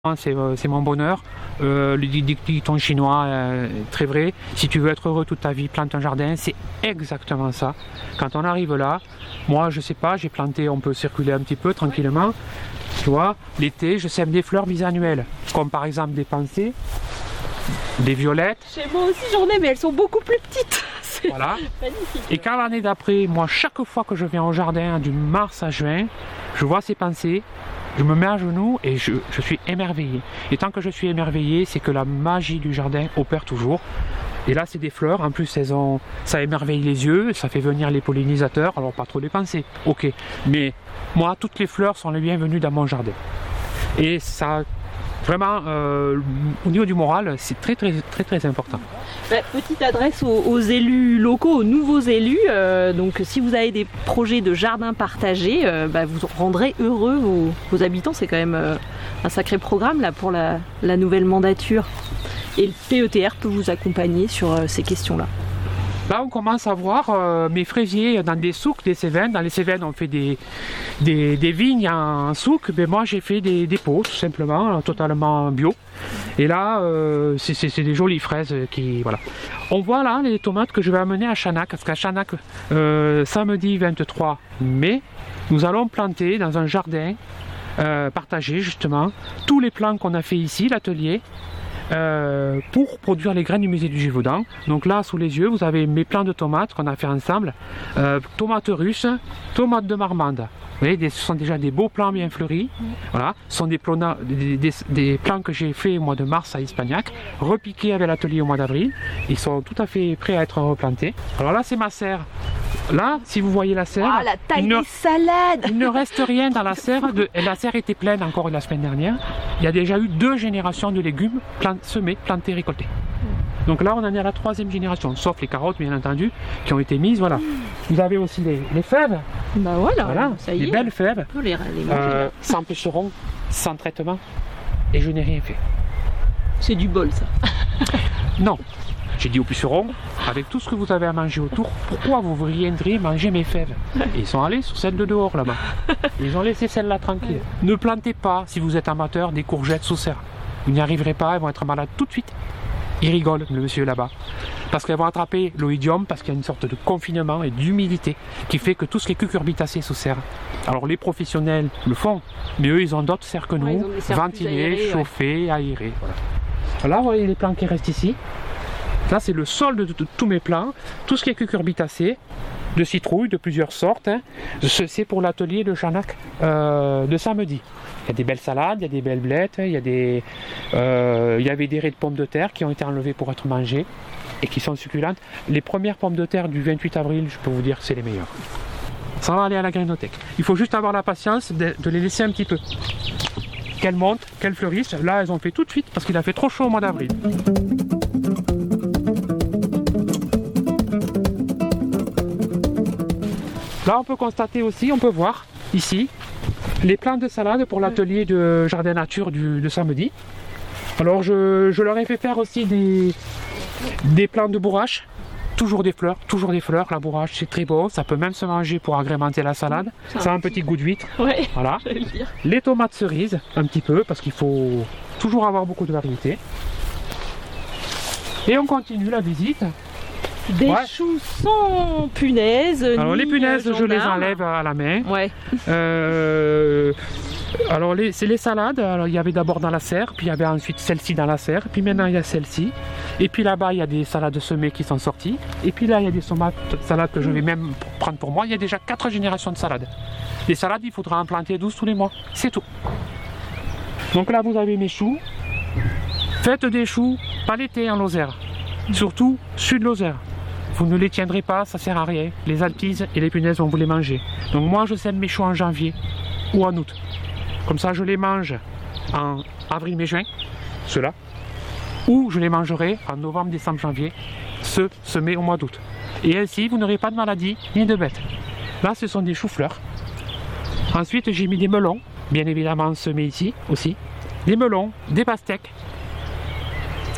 C'est mon bonheur. Le dicton chinois est très vrai. Si tu veux être heureux toute ta vie, plante un jardin. C'est exactement ça. Quand on arrive là, moi je sais pas, j'ai planté, on peut circuler un petit peu tranquillement. Tu vois, l'été, je sème des fleurs bisannuelles, comme par exemple des pensées, des violettes. Chez moi aussi j'en ai, mais elles sont beaucoup plus petites. Voilà. Magnifique. Et quand l'année d'après, moi chaque fois que je viens au jardin, du mars à juin, je vois ces pensées. Je me mets à genoux et je suis émerveillé. Et tant que je suis émerveillé, c'est que la magie du jardin opère toujours. Et là, c'est des fleurs. En plus, ça émerveille les yeux, ça fait venir les pollinisateurs. Alors, pas trop les penser, ok. Mais moi, toutes les fleurs sont les bienvenues dans mon jardin. Et ça, vraiment, au niveau du moral, c'est très, très, très, très important. Petite adresse aux élus locaux, aux nouveaux élus. Donc si vous avez des projets de jardin partagé, vous rendrez heureux vos habitants. C'est quand même un sacré programme là, pour la nouvelle mandature. Et le PETR peut vous accompagner sur ces questions-là. Là, on commence à voir mes fraisiers dans des souks, des Cévennes. Dans les Cévennes, on fait des vignes en souk. Mais moi, j'ai fait des pots, tout simplement, totalement bio. Et là, c'est des jolies fraises qui... Voilà. On voit là les tomates que je vais amener à Chanac. Parce qu'à Chanac, samedi 23 mai, nous allons planter dans un jardin partagé, justement, tous les plants qu'on a fait ici, l'atelier. Pour produire les graines du musée du Gévaudan. Donc là, sous les yeux, vous avez mes plants de tomates qu'on a fait ensemble. Tomates russes, tomates de Marmande. Vous voyez, ce sont déjà des beaux plants bien fleuris. Voilà, ce sont des plants que j'ai fait au mois de mars à Ispagnac, repiqués avec l'atelier au mois d'avril. Ils sont tout à fait prêts à être replantés. Alors là, c'est ma serre. Là, si vous voyez la serre, la taille des salades. Il ne reste rien dans la serre. La serre était pleine encore la semaine dernière. Il y a déjà eu 2 générations de légumes semés, plantés, récoltés. Donc là, on en est à la 3e génération, sauf les carottes, bien entendu, qui ont été mises. Voilà. Vous avez aussi les fèves. Bah voilà, ça y est. Les belles fèves. On peut les manger. Sans pucerons, sans traitement. Et je n'ai rien fait. C'est du bol, ça. Non. J'ai dit aux pucerons, avec tout ce que vous avez à manger autour, pourquoi vous viendriez manger mes fèves? Et ils sont allés sur celles de dehors là-bas. Ils ont laissé celles-là tranquilles. Ne plantez pas, si vous êtes amateur, des courgettes sous serre. Vous n'y arriverez pas, elles vont être malades tout de suite. Il rigole, le monsieur là-bas. Parce qu'elles vont attraper l'oïdium, parce qu'il y a une sorte de confinement et d'humidité qui fait que tout ce qui est cucurbitacées sous serre. Alors les professionnels le font, mais eux ils ont d'autres serres que nous, ventilés, chauffés, aérés. Voilà, vous voyez les plants qui restent ici. Là, c'est le solde de tous mes plants. Tout ce qui est cucurbitacées, de citrouilles de plusieurs sortes. C'est pour l'atelier de Chanac de samedi. Il y a des belles salades, il y a des belles blettes, il y avait des raies de pommes de terre qui ont été enlevées pour être mangées et qui sont succulentes. Les premières pommes de terre du 28 avril, je peux vous dire que c'est les meilleures. Ça va aller à la grainothèque. Il faut juste avoir la patience de les laisser un petit peu. Qu'elles montent, qu'elles fleurissent. Là, elles ont fait tout de suite parce qu'il a fait trop chaud au mois d'avril. Là, on peut constater aussi, on peut voir ici les plants de salade pour l'atelier de jardin nature de samedi. Alors, je leur ai fait faire aussi des plants de bourrache. Toujours des fleurs. La bourrache, c'est très beau. Ça peut même se manger pour agrémenter la salade. Ça a un petit goût d'huître. Ouais, voilà. Les tomates cerises, un petit peu, parce qu'il faut toujours avoir beaucoup de variétés. Et on continue la visite. Des choux sans punaises. Alors les punaises, je les enlève à la main. Ouais. Alors c'est les salades. Alors, il y avait d'abord dans la serre, puis il y avait ensuite celle-ci dans la serre, puis maintenant il y a celle-ci. Et puis là-bas il y a des salades semées qui sont sorties. Et puis là il y a des salades que je vais même prendre pour moi. Il y a déjà 4 générations de salades. Les salades, il faudra en planter 12 tous les mois. C'est tout. Donc là vous avez mes choux. Faites des choux, pas l'été en Lozère. Surtout sud Lozère. Vous ne les tiendrez pas, ça sert à rien. Les alpises et les punaises vont vous les manger. Donc moi je sème mes choux en janvier ou en août. Comme ça je les mange en avril, mai, juin, ceux-là. Ou je les mangerai en novembre, décembre, janvier, ceux semés au mois d'août. Et ainsi vous n'aurez pas de maladie ni de bêtes. Là ce sont des choux-fleurs. Ensuite j'ai mis des melons, bien évidemment semés ici aussi. Des melons, des pastèques.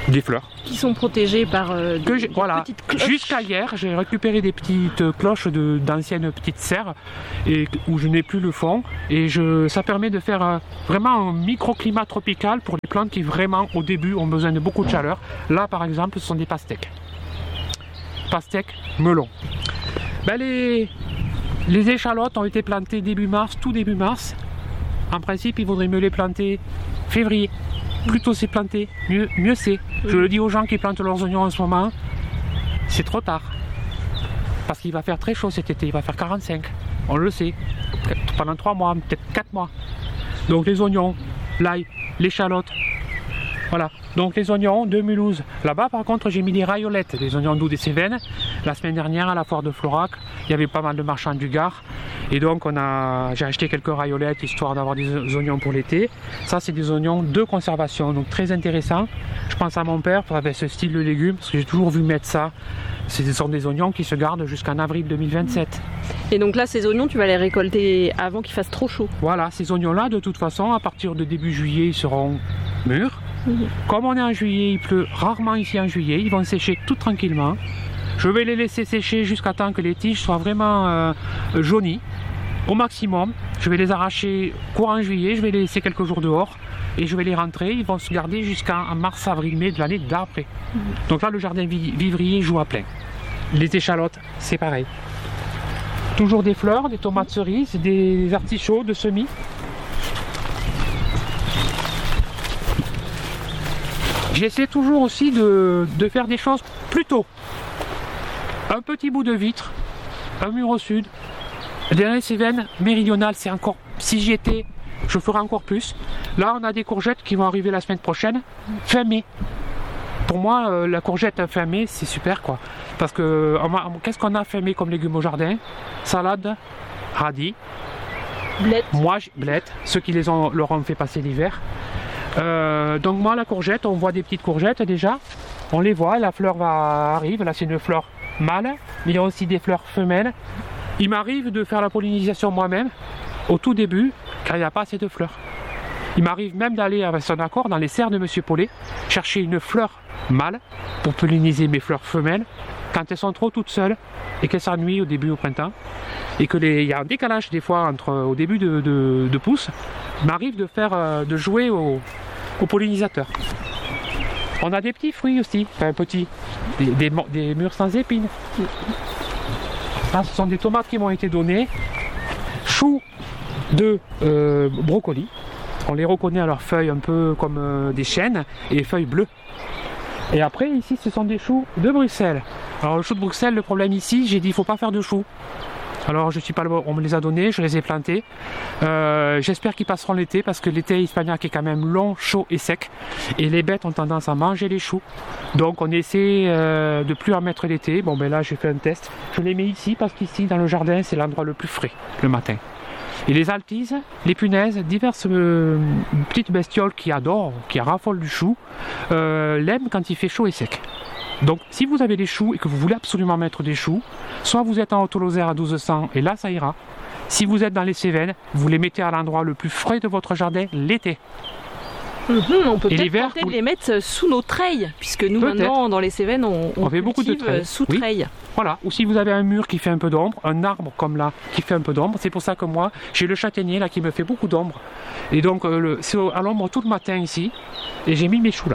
des fleurs. Qui sont protégées par Voilà, petites cloches. jusqu'à hier, j'ai récupéré des petites cloches d'anciennes petites serres où je n'ai plus le fond. Et ça permet de faire vraiment un microclimat tropical pour les plantes qui vraiment au début ont besoin de beaucoup de chaleur. Là par exemple, ce sont des pastèques. Pastèques, melons. Ben, les échalotes ont été plantées début mars, tout début mars. En principe, il vaudrait mieux les planter février. Plus tôt c'est planté, mieux c'est. Je le dis aux gens qui plantent leurs oignons en ce moment, c'est trop tard. Parce qu'il va faire très chaud cet été, il va faire 45. On le sait. Pendant 3 mois, peut-être 4 mois. Donc les oignons, l'ail, l'échalote. Voilà. Donc les oignons de Mulhouse. Là-bas par contre j'ai mis des raiolettes, des oignons doux des Cévennes. La semaine dernière à la foire de Florac, il y avait pas mal de marchands du Gard. Et donc j'ai acheté quelques raiolettes histoire d'avoir des oignons pour l'été. Ça c'est des oignons de conservation, donc très intéressant. Je pense à mon père avec ce style de légumes, parce que j'ai toujours vu mettre ça. Ce sont des oignons qui se gardent jusqu'en avril 2027. Et donc là ces oignons tu vas les récolter avant qu'il fasse trop chaud. Voilà, ces oignons là de toute façon à partir de début juillet ils seront mûrs. Comme on est en juillet, il pleut rarement ici en juillet, ils vont sécher tout tranquillement. Je vais les laisser sécher jusqu'à temps que les tiges soient vraiment jaunies au maximum. Je vais les arracher courant juillet, je vais les laisser quelques jours dehors et je vais les rentrer. Ils vont se garder jusqu'en mars, avril, mai de l'année d'après. Donc là le jardin vivrier joue à plein. Les échalotes, c'est pareil. Toujours des fleurs, des tomates cerises, des artichauts de semis. J'essaie toujours aussi de faire des choses plus tôt. Un petit bout de vitre, un mur au sud. Dans les Cévennes méridionales, c'est encore, si j'y étais, je ferais encore plus. Là, on a des courgettes qui vont arriver la semaine prochaine, fin mai. Pour moi, la courgette fin mai, c'est super quoi. Parce que, qu'est-ce qu'on a fin mai comme légumes au jardin? Salade, radis, blettes, ceux qui leur ont fait passer l'hiver. Donc moi la courgette, on voit des petites courgettes déjà, on les voit, la fleur arrive, là c'est une fleur mâle, mais il y a aussi des fleurs femelles. Il m'arrive de faire la pollinisation moi-même, au tout début, car il n'y a pas assez de fleurs. Il m'arrive même d'aller avec son accord dans les serres de Monsieur Paulet, chercher une fleur mâle pour polliniser mes fleurs femelles, quand elles sont trop toutes seules et qu'elles s'ennuient au début au printemps, et qu'il y a un décalage des fois au début de pousse. Il m'arrive de jouer aux pollinisateurs. On a des petits fruits aussi, enfin petits, des mûres sans épines. Là, ce sont des tomates qui m'ont été données, choux de brocoli. On les reconnaît à leurs feuilles un peu comme des chênes et feuilles bleues. Et après ici ce sont des choux de Bruxelles. Alors le chou de Bruxelles, le problème ici, j'ai dit il ne faut pas faire de choux. Alors je suis pas on me les a donnés, je les ai plantés. J'espère qu'ils passeront l'été parce que l'été hispaniaque est quand même long, chaud et sec. Et les bêtes ont tendance à manger les choux. Donc on essaie de plus en mettre l'été. Bon ben là j'ai fait un test. Je les mets ici parce qu'ici dans le jardin c'est l'endroit le plus frais le matin. Et les altises, les punaises, diverses petites bestioles qui adorent, qui raffolent du chou, l'aiment quand il fait chaud et sec. Donc si vous avez des choux et que vous voulez absolument mettre des choux, soit vous êtes en Haute-Lozère à 1200 et là ça ira. Si vous êtes dans les Cévennes, vous les mettez à l'endroit le plus frais de votre jardin l'été. On peut peut-être tenter de les mettre sous nos treilles, puisque nous maintenant dans les Cévennes on fait beaucoup de treilles. Sous treilles. Voilà, ou si vous avez un mur qui fait un peu d'ombre, un arbre comme là qui fait un peu d'ombre, c'est pour ça que moi j'ai le châtaignier là qui me fait beaucoup d'ombre. Et donc c'est à l'ombre tout le matin ici, et j'ai mis mes choux là.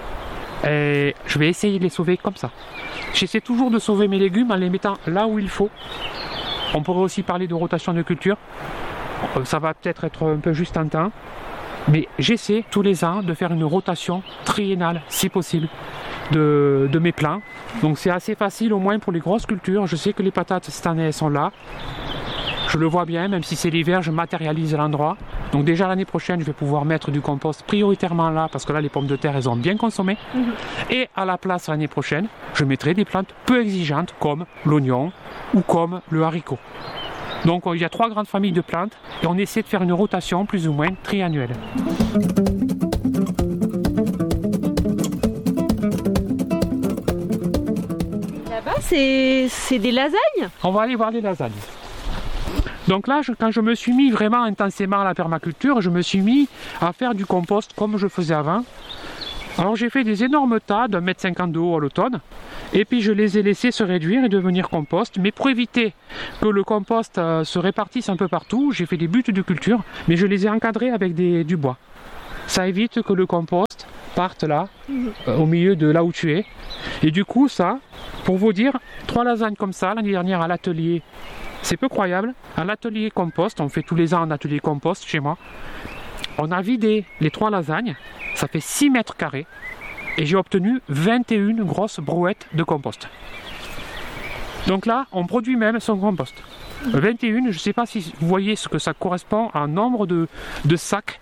Et je vais essayer de les sauver comme ça. J'essaie toujours de sauver mes légumes en les mettant là où il faut. On pourrait aussi parler de rotation de culture. Ça va peut-être être un peu juste en temps. Mais j'essaie tous les ans de faire une rotation triennale, si possible, de mes plants. Donc c'est assez facile au moins pour les grosses cultures. Je sais que les patates cette année elles sont là. Je le vois bien, même si c'est l'hiver, je matérialise l'endroit. Donc déjà l'année prochaine, je vais pouvoir mettre du compost prioritairement là, parce que là les pommes de terre, elles ont bien consommé. Et à la place l'année prochaine, je mettrai des plantes peu exigeantes comme l'oignon ou comme le haricot. Donc il y a 3 grandes familles de plantes et on essaie de faire une rotation plus ou moins triannuelle. Là-bas, c'est des lasagnes? On va aller voir les lasagnes. Donc là, quand je me suis mis vraiment intensément à la permaculture, je me suis mis à faire du compost comme je faisais avant. Alors j'ai fait des énormes tas d'1,50 m de haut à l'automne, et puis je les ai laissés se réduire et devenir compost. Mais pour éviter que le compost se répartisse un peu partout, j'ai fait des buttes de culture, mais je les ai encadrés avec du bois. Ça évite que le compost parte là, au milieu de là où tu es. Et du coup ça, pour vous dire, 3 lasagnes comme ça l'année dernière à l'atelier, c'est peu croyable. À l'atelier compost, on fait tous les ans un atelier compost chez moi, on a vidé les 3 lasagnes, ça fait 6 mètres carrés, et j'ai obtenu 21 grosses brouettes de compost. Donc là, on produit même son compost. 21, je ne sais pas si vous voyez ce que ça correspond à un nombre de sacs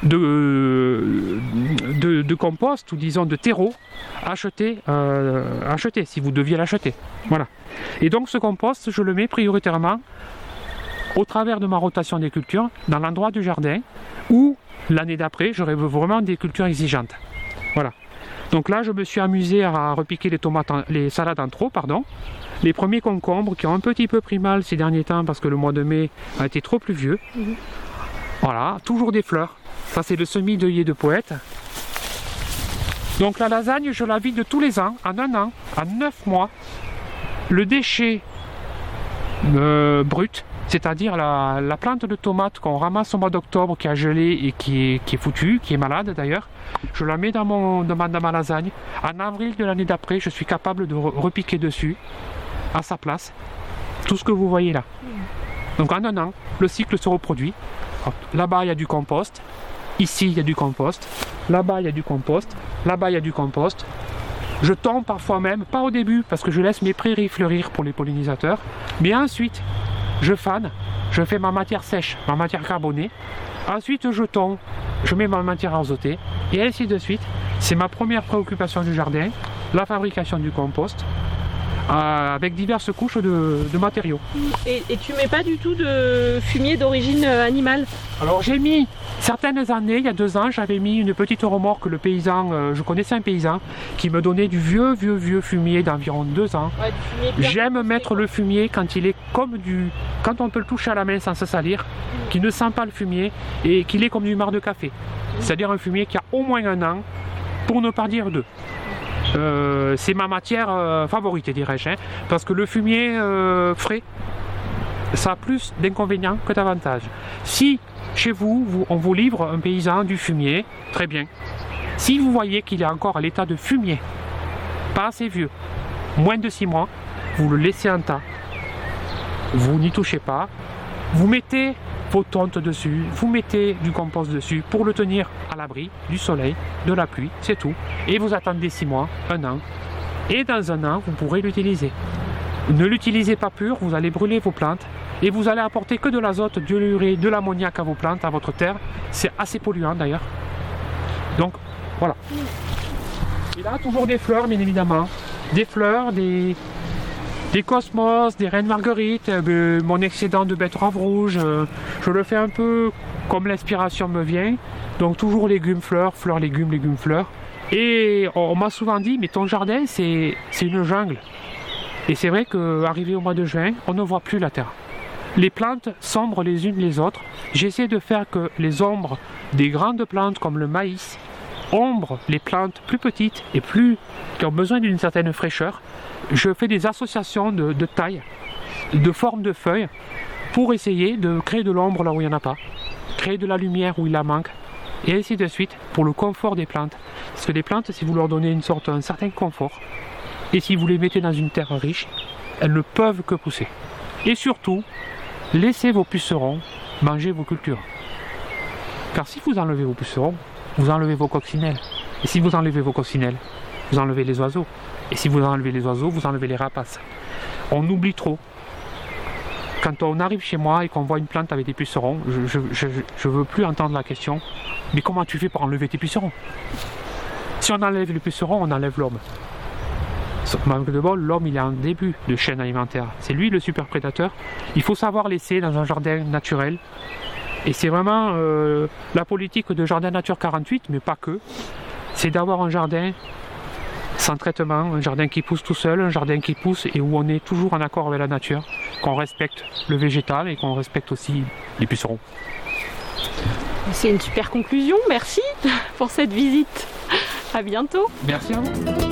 de compost, ou disons de terreau, acheté si vous deviez l'acheter. Voilà. Et donc ce compost, je le mets prioritairement au travers de ma rotation des cultures, dans l'endroit du jardin où l'année d'après, j'aurai vraiment des cultures exigeantes. Voilà. Donc là, je me suis amusé à repiquer les salades en trop, les premiers concombres qui ont un petit peu pris mal ces derniers temps parce que le mois de mai a été trop pluvieux. Voilà, toujours des fleurs. Ça, c'est le semis d'œillet de poète. Donc la lasagne, je la vide tous les ans, en 1 an, en 9 mois. Le déchet brut, c'est-à-dire la plante de tomate qu'on ramasse au mois d'octobre, qui a gelé et qui est foutue, qui est malade d'ailleurs, je la mets dans ma lasagne. En avril de l'année d'après, je suis capable de repiquer dessus, à sa place, tout ce que vous voyez là. Donc en 1 an, le cycle se reproduit. Là-bas, il y a du compost. Ici, il y a du compost. Là-bas, il y a du compost. Là-bas, il y a du compost. Je tombe parfois même, pas au début, parce que je laisse mes prairies fleurir pour les pollinisateurs, mais ensuite, je fane, je fais ma matière sèche, ma matière carbonée. Ensuite, je tombe, je mets ma matière azotée, et ainsi de suite. C'est ma première préoccupation du jardin, la fabrication du compost, avec diverses couches de matériaux. Et tu mets pas du tout de fumier d'origine animale? Alors j'ai mis, certaines années, il y a 2 ans, j'avais mis une petite remorque, le paysan, je connaissais un paysan qui me donnait du vieux fumier d'environ 2 ans. Ouais, j'aime mettre le fumier quand il est quand on peut le toucher à la main sans se salir, qui ne sent pas le fumier et qu'il est comme du marc de café. C'est-à-dire un fumier qui a au moins 1 an, pour ne pas dire 2. C'est ma matière favorite, dirais-je, parce que le fumier frais, ça a plus d'inconvénients que d'avantages. Si chez vous, on vous livre un paysan du fumier, très bien. Si vous voyez qu'il est encore à l'état de fumier, pas assez vieux, moins de 6 mois, vous le laissez en tas. Vous n'y touchez pas. Vous mettez vos tontes dessus, vous mettez du compost dessus pour le tenir à l'abri du soleil, de la pluie, c'est tout. Et vous attendez 6 mois, 1 an. Et dans 1 an, vous pourrez l'utiliser. Ne l'utilisez pas pur, vous allez brûler vos plantes et vous allez apporter que de l'azote, de l'urée, de l'ammoniac à vos plantes, à votre terre. C'est assez polluant d'ailleurs. Donc voilà. Et là, toujours des fleurs, bien évidemment. Des fleurs, des cosmos, des reines marguerites, mon excédent de betterave rouge, je le fais un peu comme l'inspiration me vient. Donc toujours légumes, fleurs, fleurs, légumes, légumes, fleurs. Et on m'a souvent dit, mais ton jardin, c'est une jungle. Et c'est vrai qu'arrivé au mois de juin, on ne voit plus la terre. Les plantes sombrent les unes les autres. J'essaie de faire que les ombres des grandes plantes comme le maïs ombrent les plantes plus petites et qui ont besoin d'une certaine fraîcheur. Je fais des associations de taille, de forme de feuilles, pour essayer de créer de l'ombre là où il n'y en a pas, créer de la lumière où il la manque, et ainsi de suite, pour le confort des plantes. Parce que les plantes, si vous leur donnez un certain confort, et si vous les mettez dans une terre riche, elles ne peuvent que pousser. Et surtout, laissez vos pucerons manger vos cultures. Car si vous enlevez vos pucerons, vous enlevez vos coccinelles. Et si vous enlevez vos coccinelles, vous enlevez les oiseaux. Et si vous enlevez les oiseaux, vous enlevez les rapaces. On oublie trop. Quand on arrive chez moi et qu'on voit une plante avec des pucerons, je veux plus entendre la question « Mais comment tu fais pour enlever tes pucerons ?» Si on enlève les pucerons, on enlève l'homme. Manque de bol, l'homme il est en début de chaîne alimentaire. C'est lui le super prédateur. Il faut savoir laisser dans un jardin naturel. Et c'est vraiment la politique de Jardin Nature 48, mais pas que. C'est d'avoir un jardin sans traitement, un jardin qui pousse tout seul, un jardin qui pousse et où on est toujours en accord avec la nature, qu'on respecte le végétal et qu'on respecte aussi les pucerons. C'est une super conclusion, merci pour cette visite À bientôt. Merci à vous.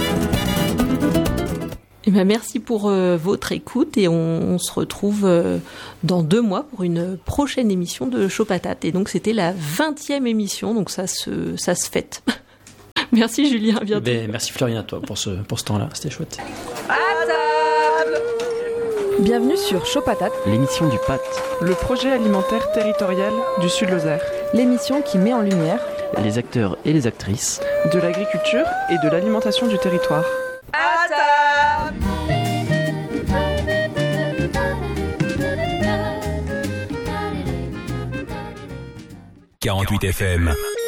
Eh ben, merci pour votre écoute et on se retrouve dans 2 mois pour une prochaine émission de Chaud Patate. Et donc c'était la 20e émission, donc ça se fête. Merci Julien, à bientôt. Merci Florian à toi pour ce temps-là, c'était chouette. À table. Bienvenue sur Chaud Patate, l'émission du PAT, le projet alimentaire territorial du Sud-Lozère. L'émission qui met en lumière les acteurs et les actrices de l'agriculture et de l'alimentation du territoire. À table. 48 FM.